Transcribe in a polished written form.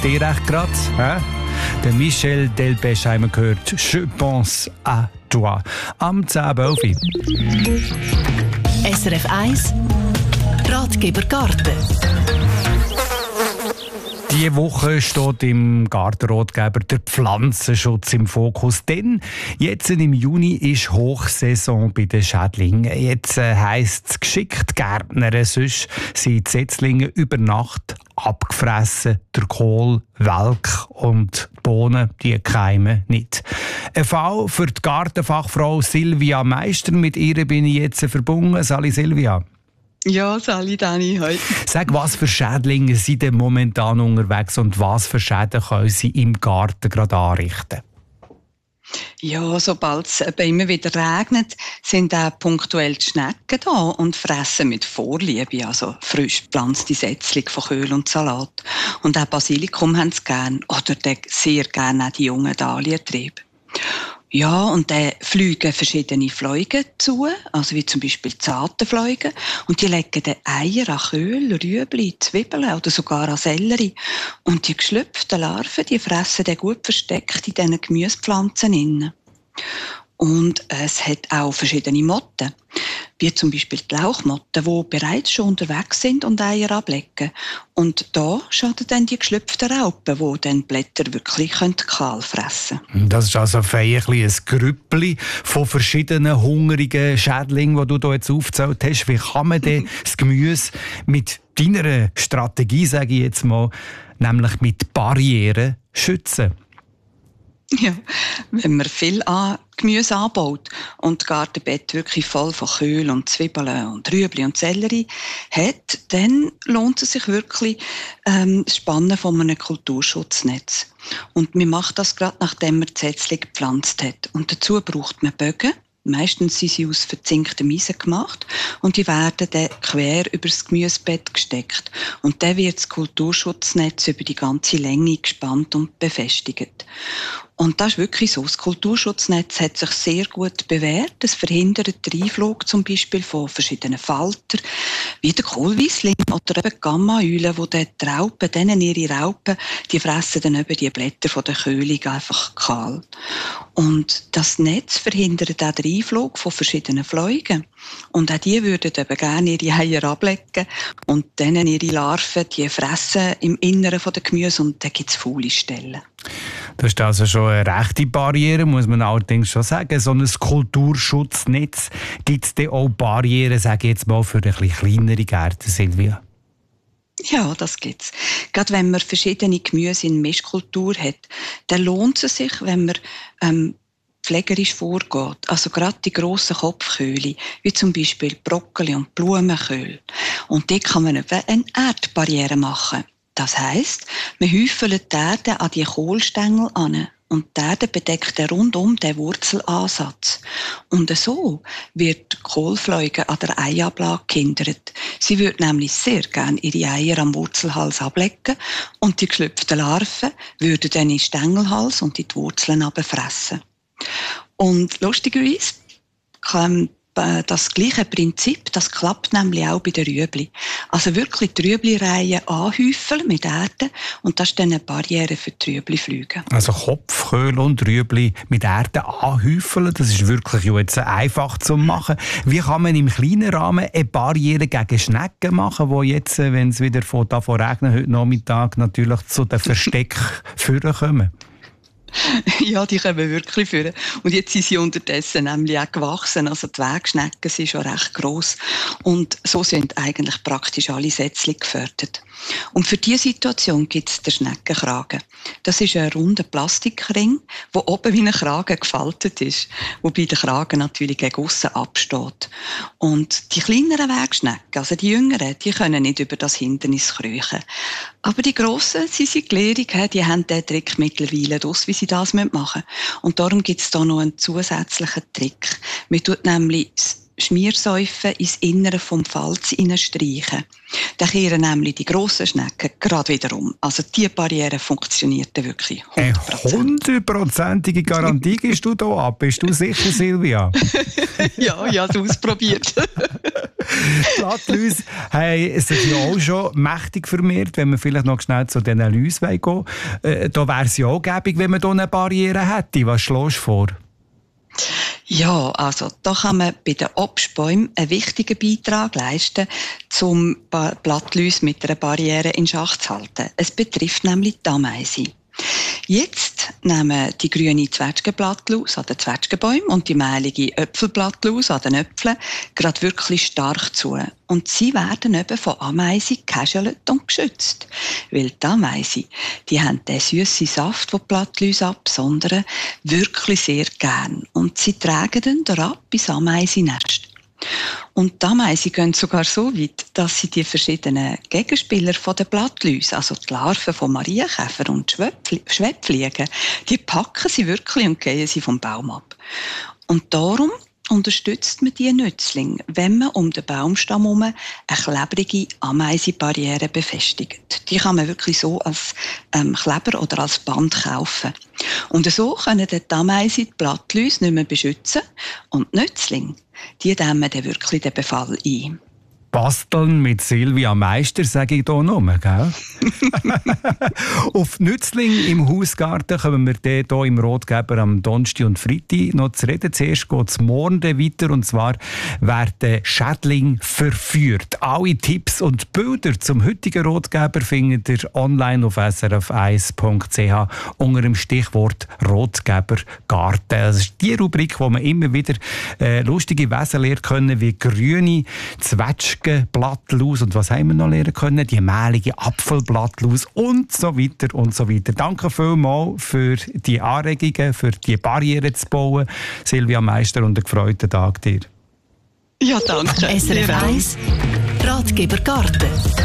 dir recht gerade. Der Michel Delpech haben wir gehört. Je pense à toi. Am 10.11. SRF 1 Ratgeber Garten. Diese Woche steht im Gartenratgeber der Pflanzenschutz im Fokus. Denn jetzt im Juni ist Hochsaison bei den Schädlingen. Jetzt heisst es geschickt Gärtnern, sonst sind die Setzlinge über Nacht abgefressen. Der Kohl, Welk und die Bohnen, die keimen nicht. Ein Fall für die Gartenfachfrau Silvia Meister. Mit ihr bin ich jetzt verbunden. Sali Silvia. Ja, Sali, Dani, heute. Sag, was für Schädlinge sind denn momentan unterwegs und was für Schäden können sie im Garten gerade anrichten? Ja, sobald es immer wieder regnet, sind auch punktuell die Schnecken da und fressen mit Vorliebe, also frisch gepflanzte Setzlinge von Kohl und Salat. Und auch Basilikum haben sie gern oder sehr gerne auch die jungen Dahlientriebe. Ja, und dann fliegen verschiedene Fliegen zu, also wie zum Beispiel Zatenfliegen. Und die legen dann Eier an Kohl, Rüebli, Zwiebeln oder sogar an Sellerie. Und die geschlüpften Larven, die fressen dann gut versteckt in diesen Gemüsepflanzen innen. Und es hat auch verschiedene Motten, wie zum Beispiel die Lauchmotten, die bereits schon unterwegs sind und Eier ablegen. Und da schaden dann die geschlüpften Raupen, die dann die Blätter wirklich kahl fressen können. Das ist also ein Grüppli von verschiedenen hungrigen Schädlingen, die du hier jetzt aufgezählt hast. Wie kann man denn das Gemüse mit deiner Strategie, sage ich jetzt mal, nämlich mit Barrieren schützen? Ja, wenn man viel Gemüse anbaut und das Gartenbett wirklich voll von Kohl und Zwiebeln und Rüebli und Sellerie hat, dann lohnt es sich wirklich das Spannen von einem Kulturschutznetz. Und man macht das gerade, nachdem man die Setzlinge gepflanzt hat. Und dazu braucht man Bögen. Meistens sind sie aus verzinktem Eisen gemacht und die werden dann quer über das Gemüsebett gesteckt. Und dann wird das Kulturschutznetz über die ganze Länge gespannt und befestigt. Und das ist wirklich so. Das Kulturschutznetz hat sich sehr gut bewährt. Es verhindert den Einflug zum Beispiel von verschiedenen Faltern, wie der Kohlweissling oder eben Gamma-Eulen, wo die Raupen, ihre Raupen, die fressen dann eben die Blätter von der Köhlung einfach kahl. Und das Netz verhindert auch den Einflug von verschiedenen Fliegen. Und auch die würden eben gerne ihre Eier ablegen und dann ihre Larven, die fressen im Inneren der Gemüse und dann gibt es faule Stellen. Das ist also schon eine rechte Barriere, muss man allerdings schon sagen. So ein Kulturschutznetz, gibt es dann auch Barrieren, sage ich jetzt mal, für ein bisschen kleinere Gärten, Silvia? Ja, das gibt's. Gerade wenn man verschiedene Gemüse in Mischkultur hat, dann lohnt es sich, wenn man pflegerisch vorgeht. Also gerade die grossen Kopfköhle, wie zum Beispiel Brokkoli und Blumenköhl. Und dort kann man eben eine Erdbarriere machen. Das heisst, wir häufeln die Erde an die Kohlstängel an und die Erde bedeckt rundum den Wurzelansatz. Und so wird die Kohlfliege an der Eiablage gehindert. Sie würde nämlich sehr gerne ihre Eier am Wurzelhals ablegen und die geschlüpften Larven würden dann in den Stängelhals und in die Wurzeln fressen. Und lustigerweise kann das gleiche Prinzip, das klappt nämlich auch bei den Rüebli. Also wirklich die Rüebli-Reihen anhäufeln mit Erde und das ist dann eine Barriere für die Rüebli-Flüge. Also Kopfköhl und Rüebli mit Erde anhäufeln, das ist wirklich jetzt einfach zu machen. Wie kann man im kleinen Rahmen eine Barriere gegen Schnecken machen, die jetzt, wenn es wieder von regnen, heute Nachmittag natürlich zu den Verstecken kommen? Ja, die kommen wirklich führen. Und jetzt sind sie unterdessen nämlich auch gewachsen. Also die Wegschnecken sind schon recht gross. Und so sind eigentlich praktisch alle Setzlinge gefördert. Und für diese Situation gibt es den Schneckenkragen. Das ist ein runder Plastikring, der oben wie ein Kragen gefaltet ist. Wobei der Kragen natürlich gegen aussen absteht. Und die kleineren Wegschnecken, also die jüngeren, die können nicht über das Hindernis kriechen. Aber die grossen, sie sind gelehrig, die haben den Trick mittlerweile draus, wie sie das machen müssen. Und darum gibt es da noch einen zusätzlichen Trick. Man tut nämlich Schmiersäufen ins Innere vom Falz hineinstreichen. Dann kehren nämlich die grossen Schnecken gerade wieder um. Also diese Barriere funktioniert dann wirklich 100%. Eine 100%ige Garantie gibst du da ab. Bist du sicher, Silvia? Ja, ich habe es ausprobiert. Die Blattläuse haben sich ja auch schon mächtig vermehrt, wenn wir vielleicht noch schnell zu diesen Läusen gehen. Da wäre es ja auch gäbig, wenn man hier eine Barriere hätte. Was schlägst du vor? Ja, also da kann man bei den Obstbäumen einen wichtigen Beitrag leisten, um Blattläuse mit einer Barriere in Schach zu halten. Es betrifft nämlich die Ameise. Jetzt nehmen die grüne Zwetschgenblattlaus an den Zwetschgenbäumen und die mehlige Äpfelblattlaus an den Äpfeln gerade wirklich stark zu. Und sie werden eben von Ameisen gehäschelt und geschützt. Weil die Ameisen, die haben den süßen Saft, den die Blattläuse absondern, wirklich sehr gern. Und sie tragen dann darauf bis Ameisennest. Und die Ameisen gehen sogar so weit, dass sie die verschiedenen Gegenspieler von den Blattläusen, also die Larven von Marienkäfer und Schwebfliegen, die packen sie wirklich und gehen sie vom Baum ab. Und darum unterstützt man diese Nützlinge, wenn man um den Baumstamm herum eine klebrige Ameisenbarriere befestigt. Die kann man wirklich so als Kleber oder als Band kaufen. Und so können die Ameisen die Blattläuse nicht mehr beschützen und die Nützlinge, die dämmen dann wirklich den Befall ein. Basteln mit Silvia Meister, sage ich hier nur, gell? Auf die Nützlinge im Hausgarten kommen wir dann hier im Rotgeber am Donnerstag und Freitag noch zu reden. Zuerst geht es morgen weiter, und zwar werden Schädlinge verführt. Alle Tipps und Bilder zum heutigen Rotgeber findet ihr online auf srf1.ch unter dem Stichwort Rotgebergarten. Das ist die Rubrik, wo man immer wieder lustige Wesen lernen können, wie grüne Zwetschgenblattlaus und was haben wir noch lernen können? Die mehlige Apfelblattlaus und so weiter und so weiter. Danke vielmals für die Anregungen, für die Barrieren zu bauen. Silvia Meister, und einen gefreuten Tag dir. Ja, danke. SRF 1 Ratgeber Garten.